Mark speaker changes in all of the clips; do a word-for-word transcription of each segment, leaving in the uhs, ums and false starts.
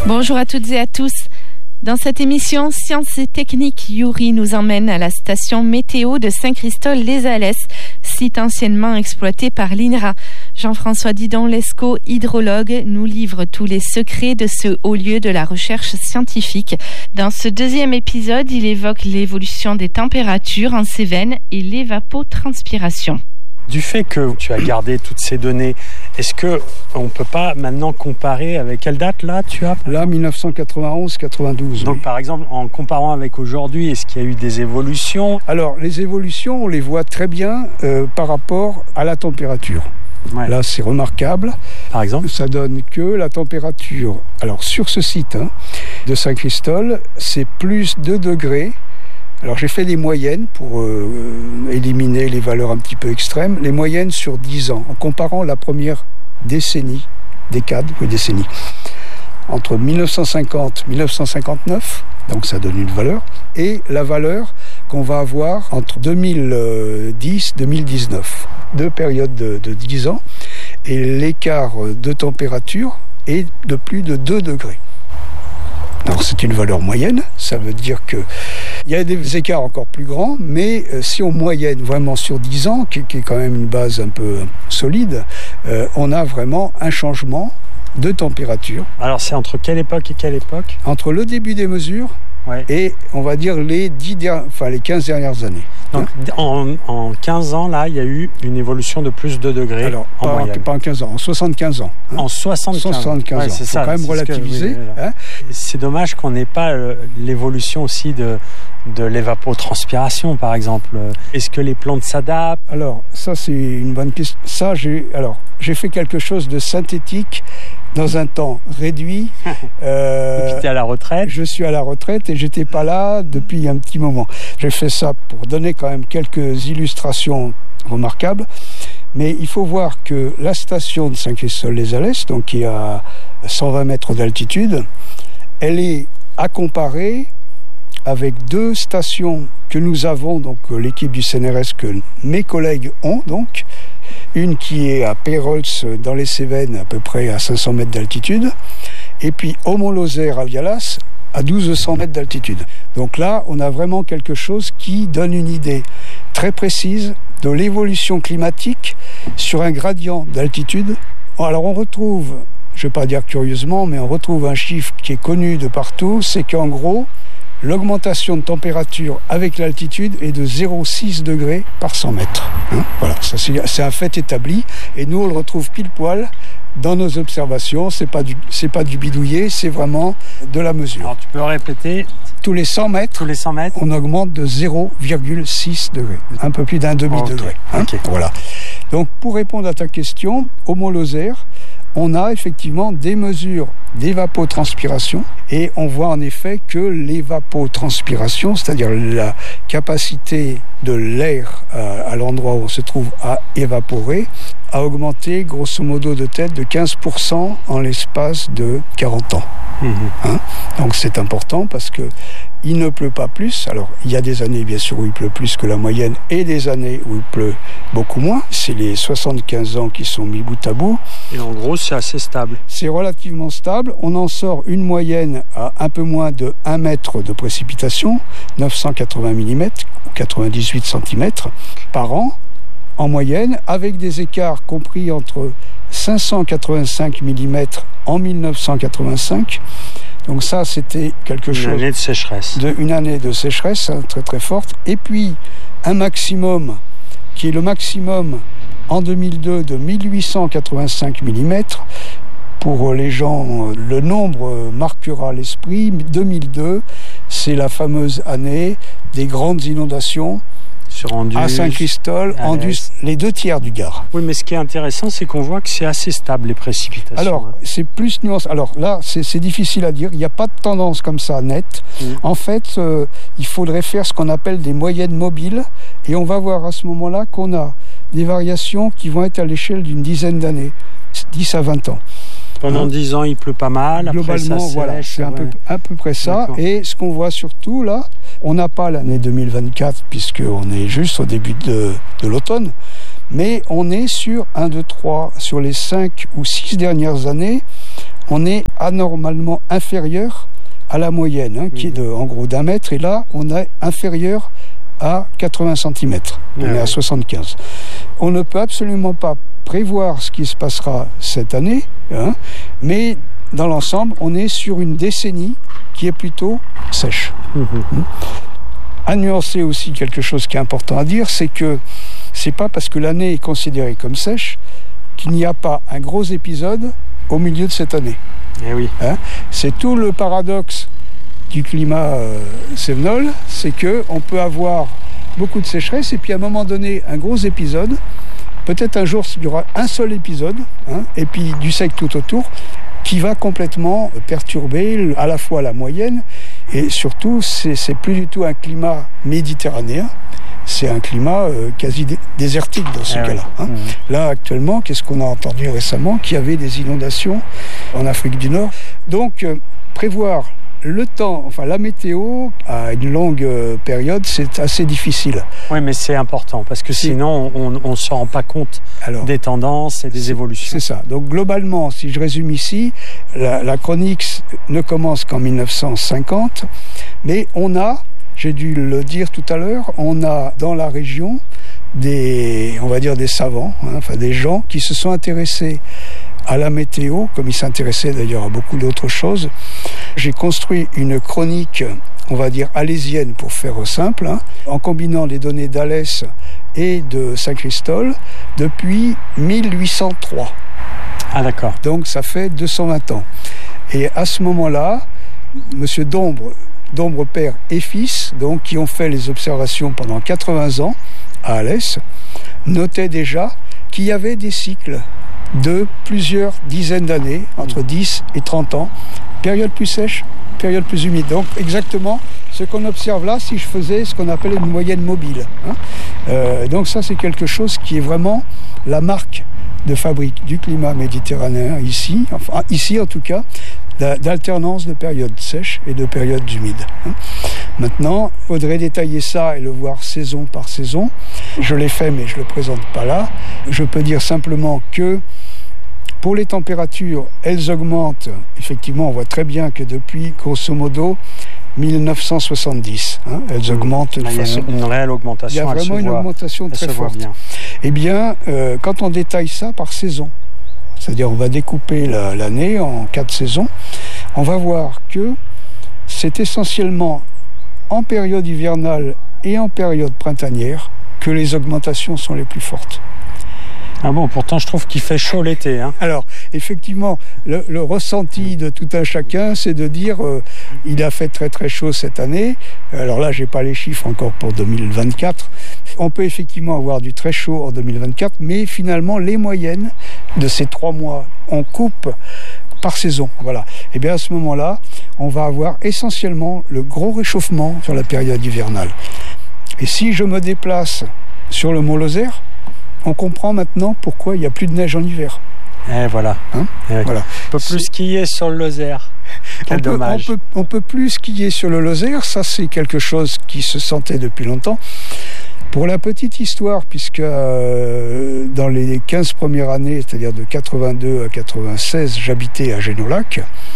Speaker 1: Bonjour à toutes et à tous. Dans cette émission Sciences et Techniques, Yuri nous emmène à la station météo de Saint-Christol-les-Alès, site anciennement exploité par l'I N R A. Jean-François Didon-Lescaut, hydrologue, nous livre tous les secrets de ce haut lieu de la recherche scientifique. Dans ce deuxième épisode, il évoque l'évolution des températures en Cévennes et l'évapotranspiration.
Speaker 2: Du fait que tu as gardé toutes ces données, est-ce qu'on ne peut pas maintenant comparer avec quelle date là tu as
Speaker 3: Là, dix-neuf cent quatre-vingt-onze quatre-vingt-douze.
Speaker 2: Donc oui. Par exemple, en comparant avec aujourd'hui, est-ce qu'il y a eu des évolutions ?
Speaker 3: Alors, les évolutions, on les voit très bien euh, par rapport à la température. Ouais. Là, c'est remarquable.
Speaker 2: Par exemple ?
Speaker 3: Ça donne que la température, alors sur ce site hein, de Saint-Christol, c'est plus deux degrés. Alors j'ai fait des moyennes pour euh, éliminer les valeurs un petit peu extrêmes, les moyennes sur dix ans, en comparant la première décennie, décade, oui décennie, entre dix-neuf cent cinquante et dix-neuf cent cinquante-neuf, donc ça donne une valeur, et la valeur qu'on va avoir entre deux mille dix et deux mille dix-neuf, deux périodes de, de dix ans, et l'écart de température est de plus de deux degrés. Alors c'est une valeur moyenne, ça veut dire qu'il y a des écarts encore plus grands, mais euh, si on moyenne vraiment sur dix ans, qui, qui est quand même une base un peu solide, euh, on a vraiment un changement de température.
Speaker 2: Alors c'est entre quelle époque et quelle époque ?
Speaker 3: Entre le début des mesures ouais. et on va dire les, dix der... enfin, les quinze dernières années.
Speaker 2: Donc hein en, en quinze ans, là, il y a eu une évolution de plus de deux degrés.
Speaker 3: Alors,
Speaker 2: en
Speaker 3: pas,
Speaker 2: moyenne.
Speaker 3: Pas en quinze ans, en soixante-quinze ans. Hein.
Speaker 2: En soixante-quinze,
Speaker 3: soixante-quinze
Speaker 2: ouais,
Speaker 3: ans.
Speaker 2: C'est
Speaker 3: faut
Speaker 2: ça,
Speaker 3: quand même relativiser.
Speaker 2: Que, oui,
Speaker 3: hein.
Speaker 2: C'est dommage qu'on n'ait pas euh, l'évolution aussi de, de l'évapotranspiration, par exemple. Est-ce que les plantes s'adaptent ?
Speaker 3: Alors, ça, c'est une bonne question. Ça, j'ai, alors, j'ai fait quelque chose de synthétique dans un temps réduit.
Speaker 2: Euh, et puis tu es à la retraite ?
Speaker 3: Je suis à la retraite et j'étais pas là depuis un petit moment. J'ai fait ça pour donner quand même quelques illustrations remarquables. Mais il faut voir que la station de Saint-Christol-les-Alès, donc qui est à cent vingt mètres d'altitude, elle est à comparer avec deux stations que nous avons, donc l'équipe du C N R S que mes collègues ont, donc une qui est à Peyrols dans les Cévennes, à peu près à cinq cents mètres d'altitude, et puis Aumont-Lozère à Vialas, à douze cents mètres d'altitude. Donc là, on a vraiment quelque chose qui donne une idée très précise de l'évolution climatique sur un gradient d'altitude. Alors on retrouve, je ne vais pas dire curieusement, mais on retrouve un chiffre qui est connu de partout, c'est qu'en gros, l'augmentation de température avec l'altitude est de zéro virgule six degrés par cent mètres. Hein, voilà, ça c'est, c'est un fait établi et nous on le retrouve pile poil dans nos observations. C'est pas du, c'est pas du bidouillé, c'est vraiment de la mesure.
Speaker 2: Alors tu peux répéter ?
Speaker 3: Tous les cent mètres,
Speaker 2: Tous les cent mètres,
Speaker 3: on augmente de zéro virgule six degrés, un peu plus d'un demi-degré.
Speaker 2: Oh, okay.
Speaker 3: Hein,
Speaker 2: okay.
Speaker 3: Voilà. Donc pour répondre à ta question, Aumont-Lozère, on a effectivement des mesures d'évapotranspiration et on voit en effet que l'évapotranspiration, c'est-à-dire la capacité de l'air à, à l'endroit où on se trouve à évaporer, a augmenté grosso modo de tête de quinze pour cent en l'espace de quarante ans. Mmh. Hein? Donc c'est important parce que il ne pleut pas plus. Alors il y a des années bien sûr où il pleut plus que la moyenne et des années où il pleut beaucoup moins. C'est les soixante-quinze ans qui sont mis bout à bout.
Speaker 2: Et en gros c'est assez stable.
Speaker 3: C'est relativement stable. On en sort une moyenne à un peu moins de un mètre de précipitation, neuf cent quatre-vingts millimètres ou quatre-vingt-dix-huit centimètres par an en moyenne, avec des écarts compris entre cinq cent quatre-vingt-cinq millimètres en dix-neuf cent quatre-vingt-cinq. Donc ça, c'était quelque
Speaker 2: une
Speaker 3: chose...
Speaker 2: Une année de sécheresse.
Speaker 3: De, une année de sécheresse hein, très très forte. Et puis, un maximum, qui est le maximum en deux mille deux de mille huit cent quatre-vingt-cinq millimètres. Pour les gens, le nombre marquera l'esprit. deux mille deux, c'est la fameuse année des grandes inondations
Speaker 2: sur Andus,
Speaker 3: à Saint-Christol, Andus, les deux tiers du Gard.
Speaker 2: Oui, mais ce qui est intéressant, c'est qu'on voit que c'est assez stable, les précipitations.
Speaker 3: Alors,
Speaker 2: hein.
Speaker 3: c'est plus nuancé. Alors là, c'est, c'est difficile à dire. Il n'y a pas de tendance comme ça nette. Mmh. En fait, euh, il faudrait faire ce qu'on appelle des moyennes mobiles. Et on va voir à ce moment-là qu'on a des variations qui vont être à l'échelle d'une dizaine d'années, dix à vingt ans.
Speaker 2: Pendant dix ans, il pleut pas mal.
Speaker 3: Globalement,
Speaker 2: après, ça
Speaker 3: voilà,
Speaker 2: sèche,
Speaker 3: c'est
Speaker 2: ouais.
Speaker 3: un peu, à peu près ça. D'accord. Et ce qu'on voit surtout là, on n'a pas l'année deux mille vingt-quatre puisqu'on est juste au début de, de l'automne, mais on est sur un, deux, trois, sur les cinq ou six dernières années, on est anormalement inférieur à la moyenne, hein, qui est de, en gros d'un mètre, et là, on est inférieur à quatre-vingts centimètres. On ah est à soixante-quinze. On ne peut absolument pas prévoir ce qui se passera cette année, hein, mais dans l'ensemble, on est sur une décennie qui est plutôt sèche. Mmh. À nuancer aussi quelque chose qui est important à dire, c'est que c'est pas parce que l'année est considérée comme sèche qu'il n'y a pas un gros épisode au milieu de cette année.
Speaker 2: Eh oui.
Speaker 3: Hein, c'est tout le paradoxe du climat euh, cévenol, c'est qu'on peut avoir beaucoup de sécheresse et puis à un moment donné, un gros épisode. Peut-être un jour, il y aura un seul épisode, hein, et puis du sec tout autour, qui va complètement perturber à la fois la moyenne, et surtout, c'est, c'est plus du tout un climat méditerranéen, c'est un climat euh, quasi dé- désertique dans ce ah cas-là. Oui. Hein. Mmh. Là, actuellement, qu'est-ce qu'on a entendu récemment? Qu'il y avait des inondations en Afrique du Nord. Donc, euh, prévoir le temps, enfin la météo, à une longue période, c'est assez difficile.
Speaker 2: Oui, mais c'est important, parce que sinon, on ne se rend pas compte Alors, des tendances et des évolutions.
Speaker 3: C'est ça. Donc, globalement, si je résume ici, la, la chronique ne commence qu'en mille neuf cent cinquante, mais on a, j'ai dû le dire tout à l'heure, on a dans la région des, on va dire des savants, hein, enfin des gens qui se sont intéressés à la météo, comme ils s'intéressaient d'ailleurs à beaucoup d'autres choses. J'ai construit une chronique, on va dire alésienne pour faire simple, hein, en combinant les données d'Alès et de Saint-Christol depuis mille huit cent trois.
Speaker 2: Ah d'accord.
Speaker 3: Donc ça fait deux cent vingt ans. Et à ce moment-là, Monsieur Dombre, Dombre père et fils, donc qui ont fait les observations pendant quatre-vingts ans à Alès, notaient déjà qu'il y avait des cycles de plusieurs dizaines d'années, entre dix et trente ans, période plus sèche, période plus humide. Donc exactement ce qu'on observe là, si je faisais ce qu'on appelle une moyenne mobile. Hein. Euh, donc ça, c'est quelque chose qui est vraiment la marque de fabrique du climat méditerranéen ici, enfin ici en tout cas, d'alternance de périodes sèches et de périodes humides. Maintenant, il faudrait détailler ça et le voir saison par saison. Je l'ai fait, mais je ne le présente pas là. Je peux dire simplement que pour les températures, elles augmentent. Effectivement, on voit très bien que depuis, grosso modo, mille neuf cent soixante-dix, hein, elles augmentent de
Speaker 2: il y a
Speaker 3: façon...
Speaker 2: une, une réelle augmentation.
Speaker 3: Il y a vraiment une
Speaker 2: voit,
Speaker 3: augmentation très forte. Bien. Eh bien, euh, quand on détaille ça par saison, c'est-à-dire on va découper la, l'année en quatre saisons, on va voir que c'est essentiellement en période hivernale et en période printanière que les augmentations sont les plus fortes.
Speaker 2: Ah bon, pourtant je trouve qu'il fait chaud l'été. Hein.
Speaker 3: Alors, effectivement, le, le ressenti de tout un chacun, c'est de dire euh, il a fait très très chaud cette année. Alors là, j'ai pas les chiffres encore pour deux mille vingt-quatre. On peut effectivement avoir du très chaud en deux mille vingt-quatre, mais finalement, les moyennes de ces trois mois, on coupe par saison. Voilà. Et bien à ce moment-là, on va avoir essentiellement le gros réchauffement sur la période hivernale. Et si je me déplace sur le Mont Lozère, on comprend maintenant pourquoi il n'y a plus de neige en hiver.
Speaker 2: Et voilà.
Speaker 3: Hein
Speaker 2: Et voilà. On peut plus c'est... skier sur le Lozère. Quel
Speaker 3: on peut,
Speaker 2: dommage.
Speaker 3: On peut, on peut plus skier sur le Lozère. Ça, c'est quelque chose qui se sentait depuis longtemps. Pour la petite histoire, puisque euh, dans les quinze premières années, c'est-à-dire de quatre-vingt-deux à quatre-vingt-seize, j'habitais à Génolac.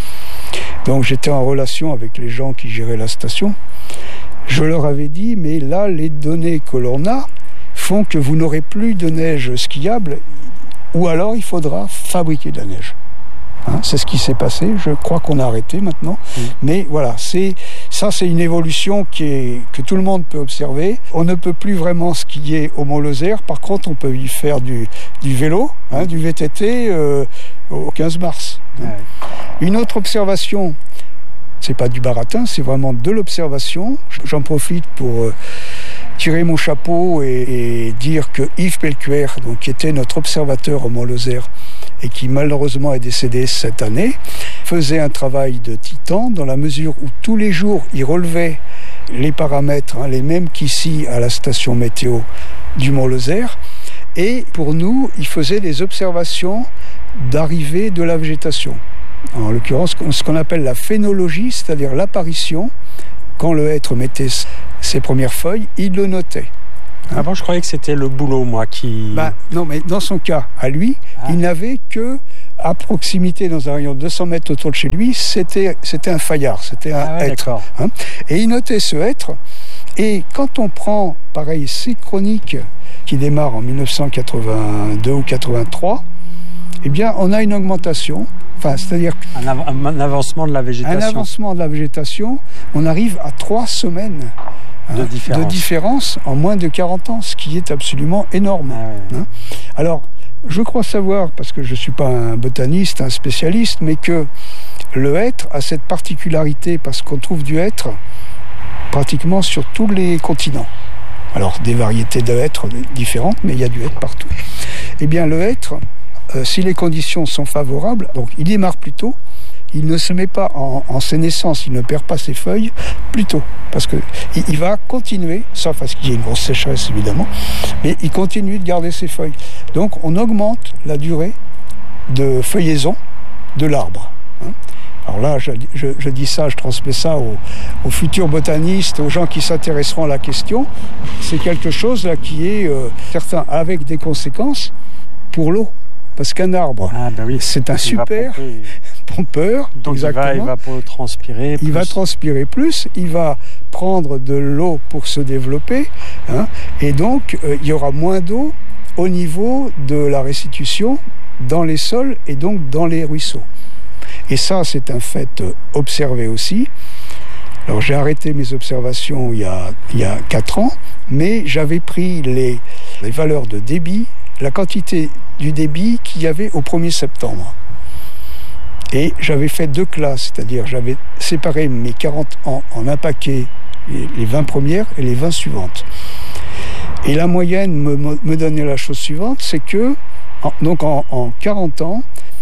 Speaker 3: Donc j'étais en relation avec les gens qui géraient la station. Je leur avais dit, mais là, les données que l'on a font que vous n'aurez plus de neige skiable, ou alors il faudra fabriquer de la neige. Hein, c'est ce qui s'est passé. Je crois qu'on a arrêté maintenant. Mmh. Mais voilà, c'est, ça c'est une évolution qui est, que tout le monde peut observer. On ne peut plus vraiment skier au Mont Lozère. Par contre, on peut y faire du, du vélo, hein, du V T T euh, au quinze mars. Ouais. Une autre observation, c'est pas du baratin, c'est vraiment de l'observation. J'en profite pour euh, tirer mon chapeau et, et dire que Yves Pelcuer, donc, qui était notre observateur au Mont Lozère et qui malheureusement est décédé cette année, faisait un travail de titan dans la mesure où tous les jours il relevait les paramètres, hein, les mêmes qu'ici à la station météo du Mont Lozère, et pour nous il faisait des observations d'arrivée de la végétation. En l'occurrence, ce qu'on appelle la phénologie, c'est-à-dire l'apparition. Quand le hêtre mettait ses premières feuilles, il le notait.
Speaker 2: Hein. Avant, je croyais que c'était le boulot, moi, qui...
Speaker 3: Ben, non, mais dans son cas, à lui, ah. il n'avait que à proximité, dans un rayon de deux cents mètres autour de chez lui, c'était, c'était un faillard, c'était un
Speaker 2: ah ouais,
Speaker 3: hêtre. Hein. Et il notait ce hêtre. Et quand on prend, pareil, ces chroniques qui démarrent en mille neuf cent quatre-vingt-deux ou quatre-vingt-trois, eh bien, on a une augmentation. Enfin, c'est-à-dire
Speaker 2: un, av- un avancement de la végétation.
Speaker 3: Un avancement de la végétation, on arrive à trois semaines hein,
Speaker 2: de, différence.
Speaker 3: de différence en moins de quarante ans, ce qui est absolument énorme.
Speaker 2: Ah ouais.
Speaker 3: hein. Alors, je crois savoir, parce que je ne suis pas un botaniste, un spécialiste, mais que le hêtre a cette particularité, parce qu'on trouve du hêtre pratiquement sur tous les continents. Alors, des variétés de hêtre différentes, mais il y a du hêtre partout. Eh bien, le hêtre, euh, si les conditions sont favorables, donc il démarre plus tôt, il ne se met pas en, en sénescence, il ne perd pas ses feuilles plus tôt, parce que il, il va continuer, sauf à ce qu'il y ait une grosse sécheresse évidemment, mais il continue de garder ses feuilles. Donc on augmente la durée de feuillaison de l'arbre. Hein. Alors là, je, je, je dis ça, je transmets ça aux, aux futurs botanistes, aux gens qui s'intéresseront à la question. C'est quelque chose là qui est euh, certain avec des conséquences pour l'eau. Parce qu'un arbre,
Speaker 2: ah, ben oui,
Speaker 3: c'est un
Speaker 2: il
Speaker 3: super pompeur.
Speaker 2: Donc exactement. il va, il va pour transpirer plus.
Speaker 3: Il va transpirer plus, il va prendre de l'eau pour se développer. Hein, et donc, euh, il y aura moins d'eau au niveau de la restitution dans les sols et donc dans les ruisseaux. Et ça, c'est un fait observé aussi. Alors, j'ai arrêté mes observations il y a, il y a quatre ans, mais j'avais pris les, les valeurs de débit, la quantité du débit qu'il y avait au premier septembre. Et j'avais fait deux classes, c'est-à-dire j'avais séparé mes quarante ans en un paquet, les, les vingt premières et les vingt suivantes. Et la moyenne me, me donnait la chose suivante, c'est que, en, donc en, en quarante ans,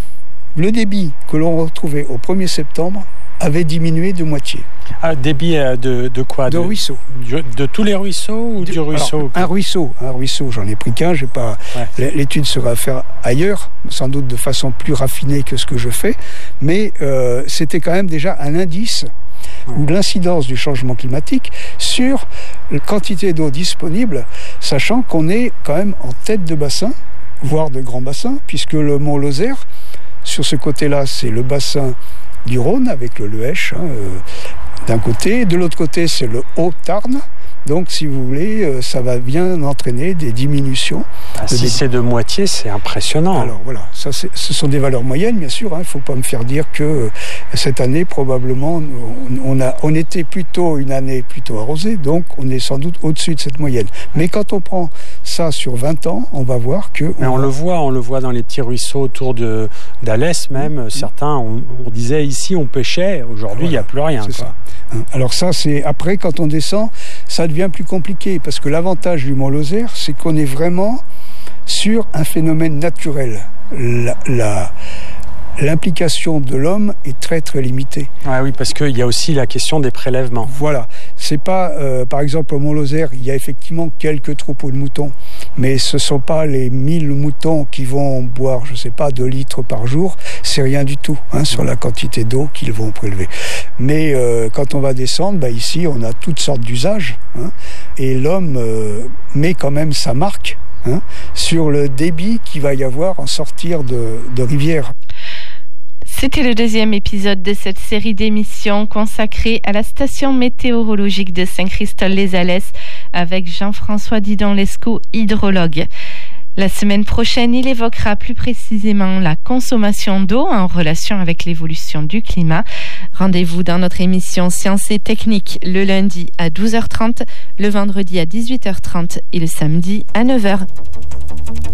Speaker 3: le débit que l'on retrouvait au premier septembre avait diminué de moitié.
Speaker 2: Ah, débit de, de quoi?
Speaker 3: De, de ruisseaux.
Speaker 2: De, de tous les ruisseaux ou du, du ruisseau?
Speaker 3: Alors, un ruisseau, un ruisseau, j'en ai pris qu'un, j'ai pas, ouais. L'étude sera à faire ailleurs, sans doute de façon plus raffinée que ce que je fais, mais euh, c'était quand même déjà un indice ouais. ou l'incidence du changement climatique sur la quantité d'eau disponible, sachant qu'on est quand même en tête de bassin, voire de grands bassins, puisque le mont Lozère, sur ce côté-là, c'est le bassin du Rhône avec le Loèche hein, euh, d'un côté, de l'autre côté c'est le Haut-Tarn, donc si vous voulez euh, ça va bien entraîner des diminutions.
Speaker 2: Ah, si débit. C'est de moitié, c'est impressionnant.
Speaker 3: Alors voilà, ça, c'est, ce sont des valeurs moyennes bien sûr, il hein, ne faut pas me faire dire que euh, cette année probablement on, on, a, on était plutôt une année plutôt arrosée, donc on est sans doute au-dessus de cette moyenne. Mais quand on prend ça sur vingt ans, on va voir que...
Speaker 2: Mais on, on va... le voit, on le voit dans les petits ruisseaux autour de, d'Alès même, mmh. certains, on, on disait ici on pêchait, aujourd'hui il voilà, n'y a plus rien.
Speaker 3: C'est
Speaker 2: quoi.
Speaker 3: Ça. Alors ça, c'est après, quand on descend, ça devient plus compliqué, parce que l'avantage du mont Lozère, c'est qu'on est vraiment sur un phénomène naturel. La, la, l'implication de l'homme est très très limitée.
Speaker 2: Ah oui, parce qu'il y a aussi la question des prélèvements.
Speaker 3: Voilà. C'est pas, euh, par exemple, au mont Lozère, il y a effectivement quelques troupeaux de moutons, mais ce sont pas les mille moutons qui vont boire, je sais pas, deux litres par jour. C'est rien du tout hein, sur la quantité d'eau qu'ils vont prélever. Mais euh, quand on va descendre, bah, ici, on a toutes sortes d'usages, hein, et l'homme euh, met quand même sa marque hein, sur le débit qu'il va y avoir en sortir de, de rivières.
Speaker 1: C'était le deuxième épisode de cette série d'émissions consacrée à la station météorologique de Saint-Christol-les-Alès avec Jean-François Didon-Lescaut, hydrologue. La semaine prochaine, il évoquera plus précisément la consommation d'eau en relation avec l'évolution du climat. Rendez-vous dans notre émission Sciences et Techniques le lundi à douze heures trente, le vendredi à dix-huit heures trente et le samedi à neuf heures.